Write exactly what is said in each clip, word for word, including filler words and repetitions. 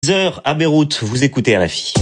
dix heures à Beyrouth, vous écoutez R F I.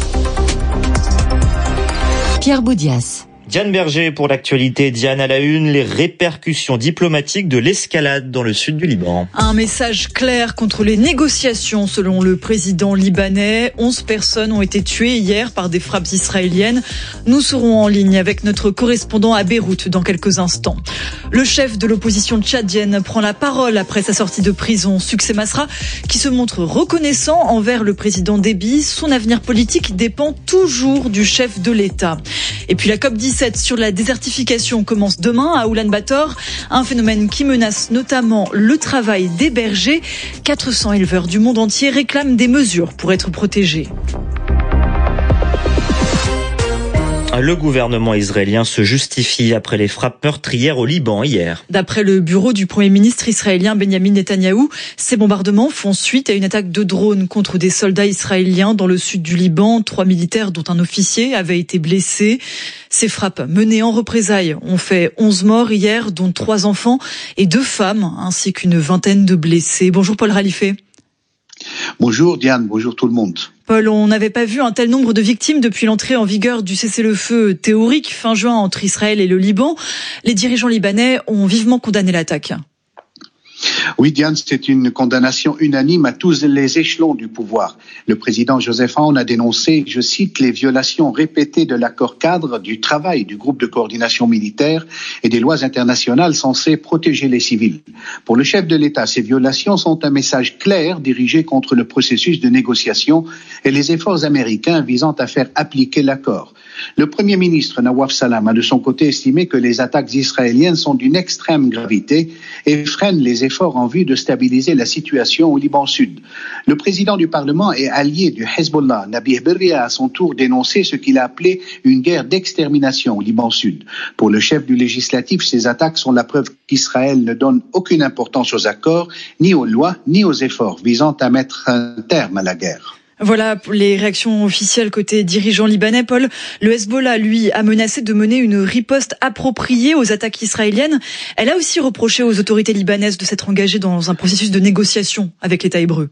Pierre Boudias. Diane Berger pour l'actualité. Diane, à la une, les répercussions diplomatiques de l'escalade dans le sud du Liban. Un message clair contre les négociations selon le président libanais. Onze personnes ont été tuées hier par des frappes israéliennes. Nous serons en ligne avec notre correspondant à Beyrouth dans quelques instants. Le chef de l'opposition tchadienne prend la parole après sa sortie de prison. Succès Masra, qui se montre reconnaissant envers le président Déby. Son avenir politique dépend toujours du chef de l'État. Et puis la COP dix-sept sur la désertification commence demain à Oulan-Bator, un phénomène qui menace notamment le travail des bergers. quatre cents éleveurs du monde entier réclament des mesures pour être protégés. Le gouvernement israélien se justifie après les frappes meurtrières au Liban hier. D'après le bureau du Premier ministre israélien Benjamin Netanyahou, ces bombardements font suite à une attaque de drone contre des soldats israéliens dans le sud du Liban. Trois militaires, dont un officier, avaient été blessés. Ces frappes menées en représailles ont fait onze morts hier, dont trois enfants et deux femmes, ainsi qu'une vingtaine de blessés. Bonjour Paul Ralifé. Bonjour Diane, bonjour tout le monde. Paul, on n'avait pas vu un tel nombre de victimes depuis l'entrée en vigueur du cessez-le-feu théorique fin juin entre Israël et le Liban. Les dirigeants libanais ont vivement condamné l'attaque. Oui, Diane, c'est une condamnation unanime à tous les échelons du pouvoir. Le président Joseph Aoun a dénoncé, je cite, les violations répétées de l'accord cadre du travail du groupe de coordination militaire et des lois internationales censées protéger les civils. Pour le chef de l'État, ces violations sont un message clair dirigé contre le processus de négociation et les efforts américains visant à faire appliquer l'accord. Le Premier ministre Nawaf Salam a de son côté estimé que les attaques israéliennes sont d'une extrême gravité et freinent les efforts en vue de stabiliser la situation au Liban Sud. Le président du Parlement et allié du Hezbollah, Nabih Berri, a à son tour dénoncé ce qu'il a appelé une guerre d'extermination au Liban Sud. Pour le chef du législatif, ces attaques sont la preuve qu'Israël ne donne aucune importance aux accords, ni aux lois, ni aux efforts visant à mettre un terme à la guerre. Voilà les réactions officielles côté dirigeant libanais. Paul, le Hezbollah, lui, a menacé de mener une riposte appropriée aux attaques israéliennes. Elle a aussi reproché aux autorités libanaises de s'être engagées dans un processus de négociation avec l'État hébreu.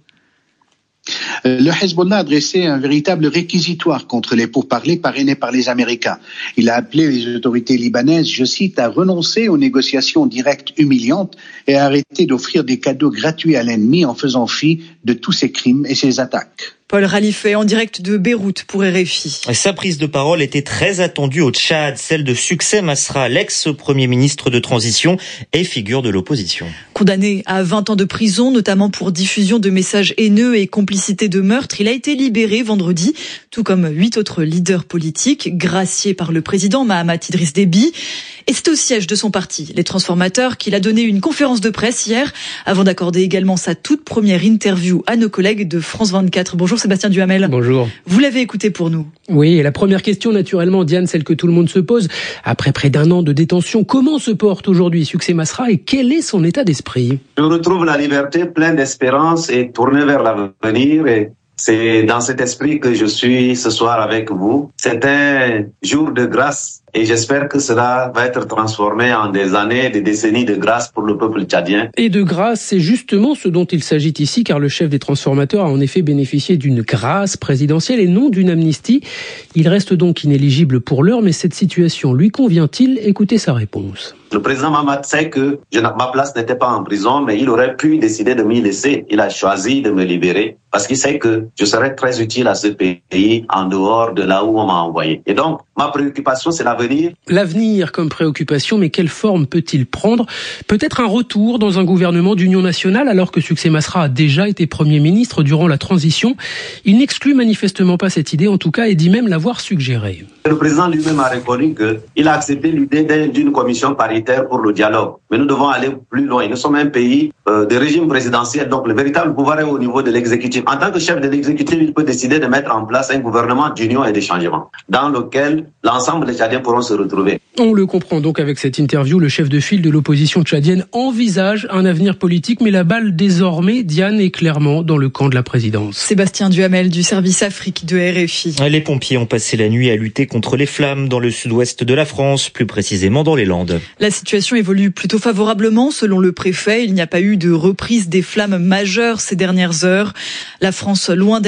Le Hezbollah a dressé un véritable réquisitoire contre les pourparlers parrainés par les Américains. Il a appelé les autorités libanaises, je cite, à renoncer aux négociations directes humiliantes et à arrêter d'offrir des cadeaux gratuits à l'ennemi en faisant fi de tous ses crimes et ses attaques. Paul Ralifé en direct de Beyrouth pour R F I. Sa prise de parole était très attendue au Tchad, celle de Succès Masra, l'ex-premier ministre de transition et figure de l'opposition. Condamné à vingt ans de prison, notamment pour diffusion de messages haineux et complicité de meurtre, il a été libéré vendredi, tout comme huit autres leaders politiques, graciés par le président Mahamat Idriss Déby. Et c'est au siège de son parti, les Transformateurs, qu'il a donné une conférence de presse hier, avant d'accorder également sa toute première interview à nos collègues de France vingt-quatre. Bonjour Sébastien Duhamel. Bonjour. Vous l'avez écouté pour nous. Oui, et la première question, naturellement, Diane, celle que tout le monde se pose. Après près d'un an de détention, comment se porte aujourd'hui Succès Masra et quel est son état d'esprit? Je retrouve la liberté, plein d'espérance et tourné vers l'avenir. Et c'est dans cet esprit que je suis ce soir avec vous. C'est un jour de grâce. Et j'espère que cela va être transformé en des années, des décennies de grâce pour le peuple tchadien. Et de grâce, c'est justement ce dont il s'agit ici, car le chef des Transformateurs a en effet bénéficié d'une grâce présidentielle et non d'une amnistie. Il reste donc inéligible pour l'heure, mais cette situation lui convient-il? Écoutez sa réponse. Le président Mahamat sait que je, ma place n'était pas en prison, mais il aurait pu décider de m'y laisser. Il a choisi de me libérer parce qu'il sait que je serais très utile à ce pays en dehors de là où on m'a envoyé. Et donc, ma préoccupation, c'est l'avenir. L'avenir comme préoccupation, mais quelle forme peut-il prendre? Peut-être un retour dans un gouvernement d'union nationale, alors que Succès Masra a déjà été Premier ministre durant la transition. Il n'exclut manifestement pas cette idée, en tout cas, et dit même l'avoir suggérée. Le président lui-même a reconnu qu'il a accepté l'idée d'une commission paritaire pour le dialogue. Mais nous devons aller plus loin. Nous sommes un pays euh, de régime présidentiel, donc le véritable pouvoir est au niveau de l'exécutif. En tant que chef de l'exécutif, il peut décider de mettre en place un gouvernement d'union et de changement, dans lequel l'ensemble des Tchadiens pourront se retrouver. On le comprend donc avec cette interview, le chef de file de l'opposition tchadienne envisage un avenir politique, mais la balle désormais, Diane, est clairement dans le camp de la présidence. Sébastien Duhamel du service Afrique de R F I. Les pompiers ont passé la nuit à lutter contre les flammes dans le sud-ouest de la France, plus précisément dans les Landes. La situation évolue plutôt favorablement selon le préfet. Il n'y a pas eu de reprise des flammes majeures ces dernières heures. La France, loin d'être